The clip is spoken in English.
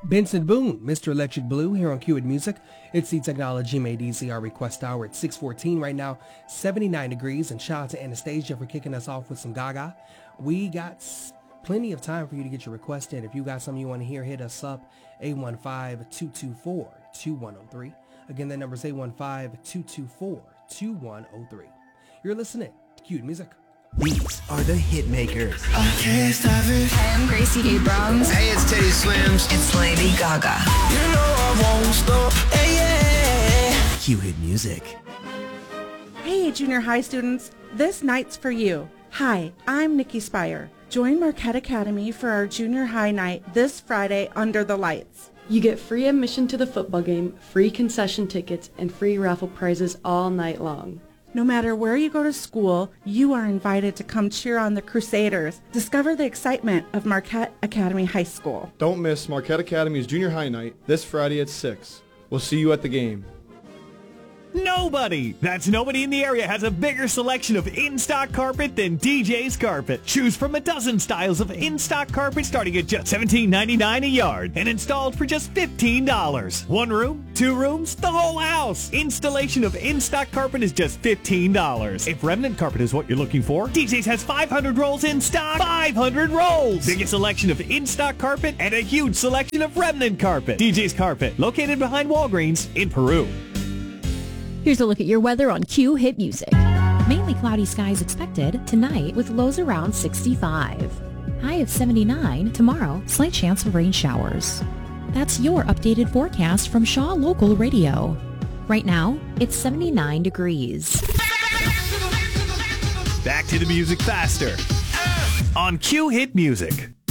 Benson Boone, Mr. Electric Blue, here on Q Music. It's the Technology Made Easy, our request hour at 6:14 right now, 79 degrees. And shout out to Anastasia for kicking us off with some Gaga. We got plenty of time for you to get your request in. If you got something you want to hear, hit us up, 815-224-2103. Again, that number is 815-224-2103. You're listening to Q Music. These are the hit makers. I can't stop it. Hey, I'm Gracie Abrams. Hey, it's Teddy Swims. It's Lady Gaga. You know I won't stop. Hey, yeah. Q Hit Music. Hey, junior high students. This night's for you. Hi, I'm Nikki Spire. Join Marquette Academy for our junior high night this Friday under the lights. You get free admission to the football game, free concession tickets, and free raffle prizes all night long. No matter where you go to school, you are invited to come cheer on the Crusaders. Discover the excitement of Marquette Academy High School. Don't miss Marquette Academy's junior high night this Friday at 6. We'll see you at the game. Nobody! That's nobody in the area has a bigger selection of in-stock carpet than DJ's Carpet. Choose from a dozen styles of in-stock carpet starting at just $17.99 a yard and installed for just $15. One room, two rooms, the whole house. Installation of in-stock carpet is just $15. If remnant carpet is what you're looking for, DJ's has 500 rolls in stock. 500 rolls! Biggest selection of in-stock carpet and a huge selection of remnant carpet. DJ's Carpet, located behind Walgreens in Peru. Here's a look at your weather on Q Hit Music. Mainly cloudy skies expected tonight with lows around 65. High of 79 tomorrow, slight chance of rain showers. That's your updated forecast from Shaw Local Radio. Right now, it's 79 degrees. Back to the music faster on Q Hit Music.